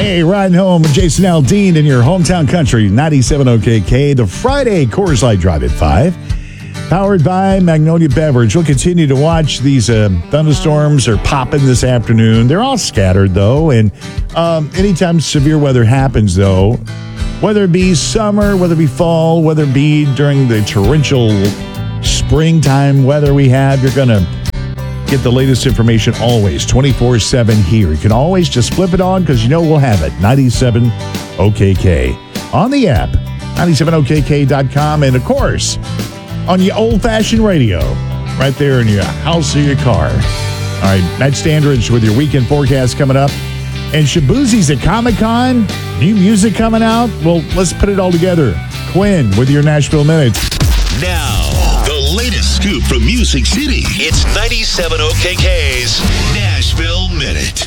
Hey, riding home with Jason Aldean in your hometown country, 97 OKK, the Friday Coors Light Drive at 5. Powered by Magnolia Beverage. We'll continue to watch these thunderstorms are popping this afternoon. They're all scattered, though, and anytime severe weather happens, though, whether it be summer, whether it be fall, whether it be during the torrential springtime weather we have, you're going to get the latest information always, 24/7 here. You can always just flip it on because you know we'll have it, 97 OKK. On the app, 97okk.com, and of course, on your old-fashioned radio, right there in your house or your car. All right, Matt Standridge with your weekend forecast coming up. And Shaboozie's at Comic-Con, new music coming out. Well, let's put it all together. Quinn with your Nashville Minute. Now, the latest scoop from Music City. It's 97 OKK's Nashville Minute.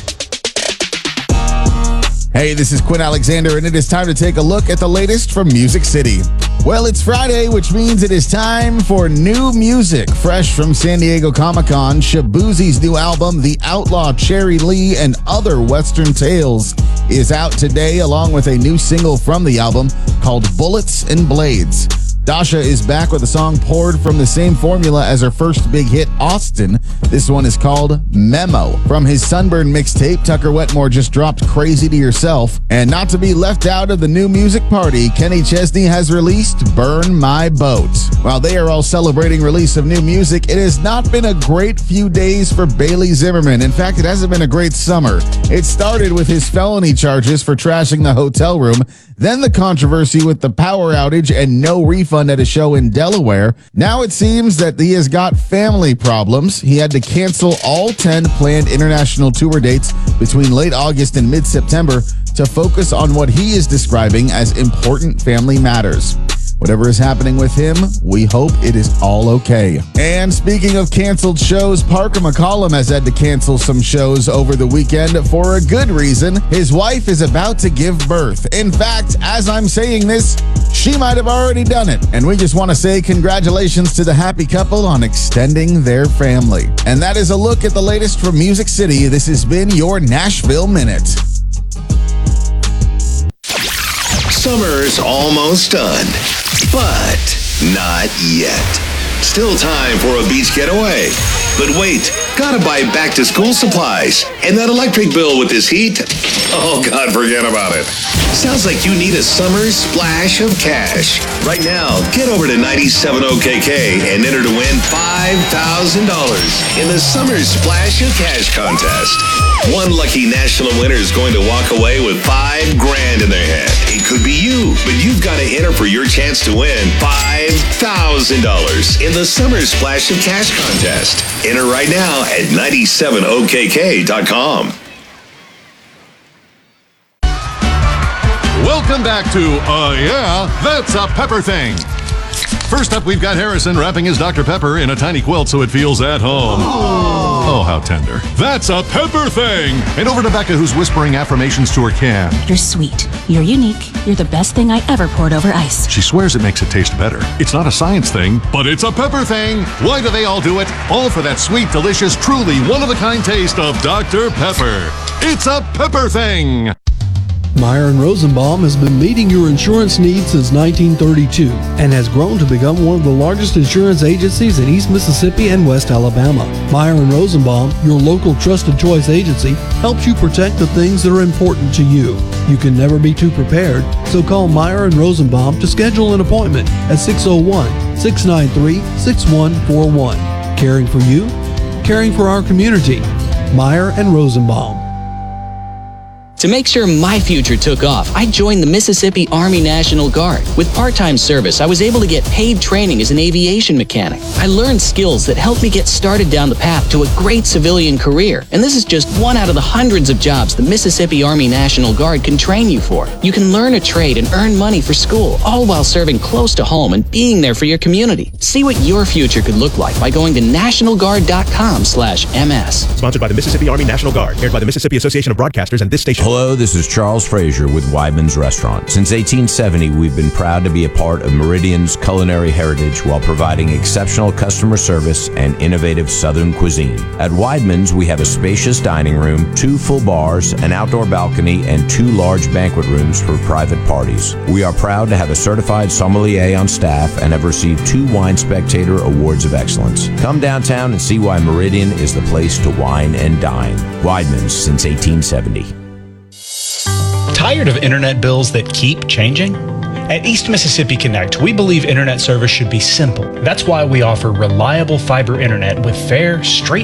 Hey, this is Quinn Alexander, and it is time to take a look at the latest from Music City. Well, it's Friday, which means it is time for new music. Fresh from San Diego Comic-Con, Shaboozie's new album, The Outlaw Cherry Lee and Other Western Tales, is out today, along with a new single from the album called Bullets and Blades. Dasha is back with a song poured from the same formula as her first big hit, Austin. This one is called Memo. From his Sunburn mixtape, Tucker Wetmore just dropped Crazy to Yourself. And not to be left out of the new music party, Kenny Chesney has released Burn My Boat. While they are all celebrating release of new music, it has not been a great few days for Bailey Zimmerman. In fact, it hasn't been a great summer. It started with his felony charges for trashing the hotel room, then the controversy with the power outage and no refund at a show in Delaware. Now it seems that he has got family problems. He had to cancel all 10 planned international tour dates between late August and mid-September to focus on what he is describing as important family matters. Whatever is happening with him, we hope it is all okay. And speaking of canceled shows, Parker McCollum has had to cancel some shows over the weekend for a good reason. His wife is about to give birth. In fact, as I'm saying this, she might have already done it. And we just want to say congratulations to the happy couple on extending their family. And that is a look at the latest from Music City. This has been your Nashville Minute. Summer's almost done, but not yet. Still time for a beach getaway. But wait, gotta buy back-to-school supplies. And that electric bill with this heat? Oh, God, forget about it. Sounds like you need a summer splash of cash. Right now, get over to 97OKK and enter to win $5,000 in the Summer Splash of Cash contest. One lucky national winner is going to walk away with $5,000 in their hand. It could be you, but you've got to enter for your chance to win $5,000 in the Summer Splash of Cash contest. Enter right now at 97okk.com. Welcome back to Yeah, That's a Pepper Thing. First up, we've got Harrison wrapping his Dr. Pepper in a tiny quilt so it feels at home. Oh, how tender. That's a Pepper Thing. And over to Becca, who's whispering affirmations to her can. You're sweet. You're unique. You're the best thing I ever poured over ice. She swears it makes it taste better. It's not a science thing, but it's a Pepper Thing. Why do they all do it? All for that sweet, delicious, truly one-of-a-kind taste of Dr. Pepper. It's a Pepper Thing. Meyer & Rosenbaum has been meeting your insurance needs since 1932 and has grown to become one of the largest insurance agencies in East Mississippi and West Alabama. Meyer & Rosenbaum, your local trusted choice agency, helps you protect the things that are important to you. You can never be too prepared, so call Meyer & Rosenbaum to schedule an appointment at 601-693-6141. Caring for you, caring for our community. Meyer & Rosenbaum. To make sure my future took off, I joined the Mississippi Army National Guard. With part-time service, I was able to get paid training as an aviation mechanic. I learned skills that helped me get started down the path to a great civilian career. And this is just one out of the hundreds of jobs the Mississippi Army National Guard can train you for. You can learn a trade and earn money for school, all while serving close to home and being there for your community. See what your future could look like by going to nationalguard.com/MS. Sponsored by the Mississippi Army National Guard. Aired by the Mississippi Association of Broadcasters and this station. Hello, this is Charles Frazier with Weidman's Restaurant. Since 1870, we've been proud to be a part of Meridian's culinary heritage while providing exceptional customer service and innovative Southern cuisine. At Weidman's, we have a spacious dining room, 2 full bars, an outdoor balcony, and 2 large banquet rooms for private parties. We are proud to have a certified sommelier on staff and have received 2 Wine Spectator Awards of Excellence. Come downtown and see why Meridian is the place to wine and dine. Weidman's since 1870. Tired of internet bills that keep changing? At East Mississippi Connect, we believe internet service should be simple. That's why we offer reliable fiber internet with fair, straight